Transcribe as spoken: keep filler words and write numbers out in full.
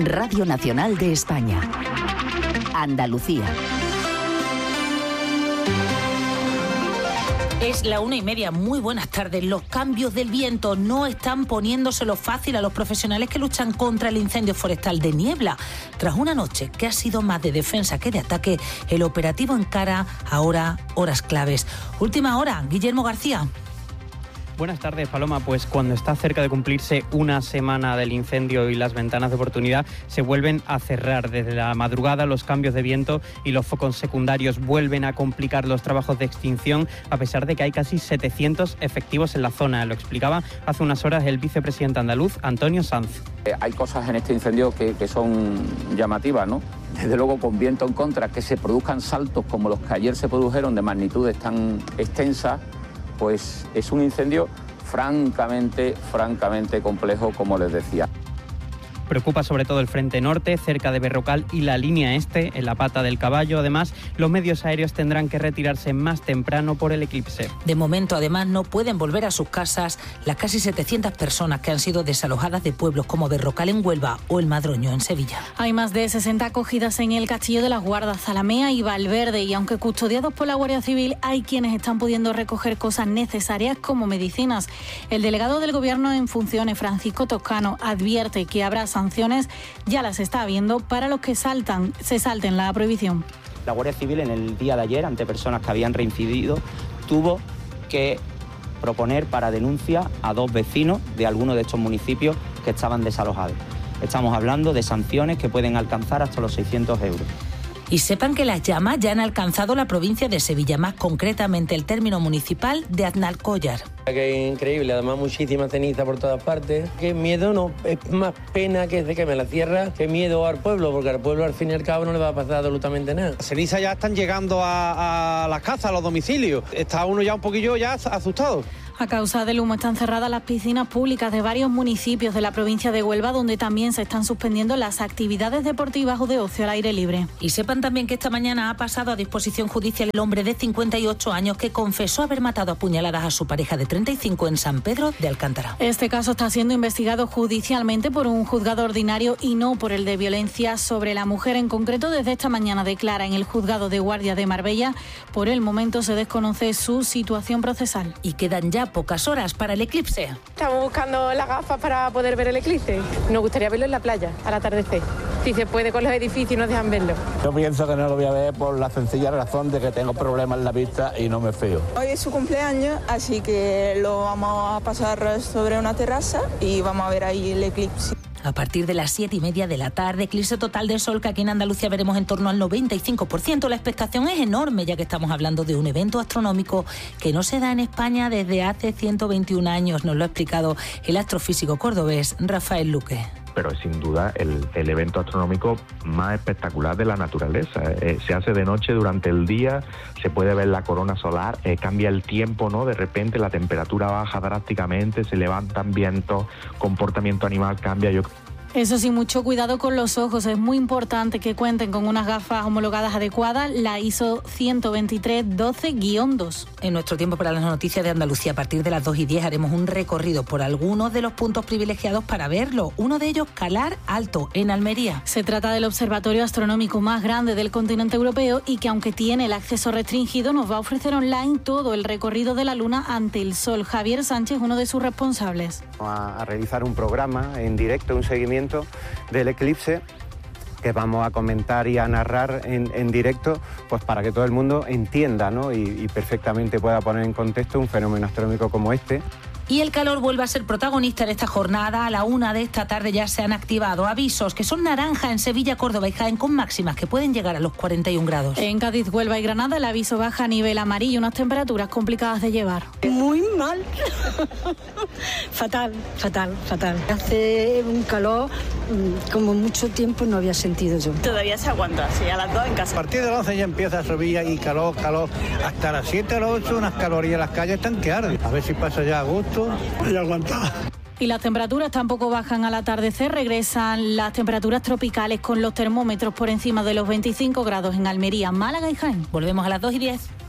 Radio Nacional de España. Andalucía. Es la una y media. Muy buenas tardes. Los cambios del viento no están poniéndoselo fácil a los profesionales que luchan contra el incendio forestal de Niebla. Tras una noche que ha sido más de defensa que de ataque, el operativo encara ahora horas claves. Última hora, Guillermo García. Buenas tardes, Paloma. Pues cuando está cerca de cumplirse una semana del incendio y las ventanas de oportunidad se vuelven a cerrar. Desde la madrugada los cambios de viento y los focos secundarios vuelven a complicar los trabajos de extinción, a pesar de que hay casi setecientos efectivos en la zona. Lo explicaba hace unas horas el vicepresidente andaluz, Antonio Sanz. Eh, hay cosas en este incendio que, que son llamativas, ¿no? Desde luego, con viento en contra, que se produzcan saltos como los que ayer se produjeron de magnitudes tan extensas, pues es un incendio francamente, francamente complejo, como les decía. Preocupa sobre todo el frente norte, cerca de Berrocal, y la línea este, en la Pata del Caballo. Además, los medios aéreos tendrán que retirarse más temprano por el eclipse. De momento, además, no pueden volver a sus casas las casi setecientas personas que han sido desalojadas de pueblos como Berrocal en Huelva o El Madroño en Sevilla. Hay más de sesenta acogidas en el Castillo de las Guardas, Zalamea y Valverde, y aunque custodiados por la Guardia Civil, hay quienes están pudiendo recoger cosas necesarias como medicinas. El delegado del Gobierno en funciones, Francisco Toscano, advierte que habrá sanciones, ya las está habiendo, para los que saltan, se salten la prohibición. La Guardia Civil en el día de ayer, ante personas que habían reincidido, tuvo que proponer para denuncia a dos vecinos de alguno de estos municipios que estaban desalojados. Estamos hablando de sanciones que pueden alcanzar hasta los seiscientos euros. Y sepan que las llamas ya han alcanzado la provincia de Sevilla, más concretamente el término municipal de Aznalcóllar. Que es increíble, además muchísima ceniza por todas partes. Que miedo no, es más pena que se queme la tierra que miedo al pueblo, porque al pueblo al fin y al cabo no le va a pasar absolutamente nada. Las cenizas ya están llegando a, a las casas, a los domicilios. Está uno ya un poquillo ya asustado. A causa del humo están cerradas las piscinas públicas de varios municipios de la provincia de Huelva, donde también se están suspendiendo las actividades deportivas o de ocio al aire libre. Y sepan también que esta mañana ha pasado a disposición judicial el hombre de cincuenta y ocho años que confesó haber matado a puñaladas a su pareja de treinta y cinco en San Pedro de Alcántara. Este caso está siendo investigado judicialmente por un juzgado ordinario y no por el de violencia sobre la mujer. En concreto, desde esta mañana declara en el juzgado de guardia de Marbella. Por el momento se desconoce su situación procesal. Y quedan ya pocas horas para el eclipse. Estamos buscando las gafas para poder ver el eclipse. Nos gustaría verlo en la playa, al atardecer. Si se puede con los edificios y nos dejan verlo. Yo pienso que no lo voy a ver por la sencilla razón de que tengo problemas en la vista y no me fío. Hoy es su cumpleaños, así que lo vamos a pasar sobre una terraza y vamos a ver ahí el eclipse. A partir de las siete y media de la tarde, eclipse total de sol que aquí en Andalucía veremos en torno al noventa y cinco por ciento. La expectación es enorme, ya que estamos hablando de un evento astronómico que no se da en España desde hace ciento veintiún años. Nos lo ha explicado el astrofísico cordobés Rafael Luque. Pero es sin duda el, el evento astronómico más espectacular de la naturaleza. Eh, se hace de noche durante el día, se puede ver la corona solar, eh, cambia el tiempo, ¿no? De repente la temperatura baja drásticamente, se levantan vientos, comportamiento animal cambia. Yo Eso sí, mucho cuidado con los ojos. Es muy importante que cuenten con unas gafas homologadas adecuadas, la I S O ciento veintitrés doce guión dos. En nuestro tiempo para las noticias de Andalucía, a partir de las dos y diez, haremos un recorrido por algunos de los puntos privilegiados para verlo. Uno de ellos, Calar Alto, en Almería. Se trata del observatorio astronómico más grande del continente europeo y que, aunque tiene el acceso restringido, nos va a ofrecer online todo el recorrido de la Luna ante el Sol. Javier Sánchez, uno de sus responsables. A, a realizar un programa en directo, un seguimiento del eclipse que vamos a comentar y a narrar en, en directo, pues para que todo el mundo entienda, ¿no? y, y perfectamente pueda poner en contexto un fenómeno astronómico como este. Y el calor vuelve a ser protagonista en esta jornada. A la una de esta tarde ya se han activado avisos que son naranja en Sevilla, Córdoba y Jaén, con máximas que pueden llegar a los cuarenta y un grados. En Cádiz, Huelva y Granada el aviso baja a nivel amarillo, unas temperaturas complicadas de llevar. Muy mal. Fatal, fatal, fatal. Hace un calor como mucho tiempo no había sentido yo. Todavía se aguanta, sí, a las dos en casa. A partir de las once ya empieza a subir y calor, calor. Hasta las siete a las ocho unas calorías en las calles están que arden. A ver si pasa ya agosto y aguantar. Y las temperaturas tampoco bajan al atardecer, regresan las temperaturas tropicales con los termómetros por encima de los veinticinco grados en Almería, Málaga y Jaén. Volvemos a las dos y diez.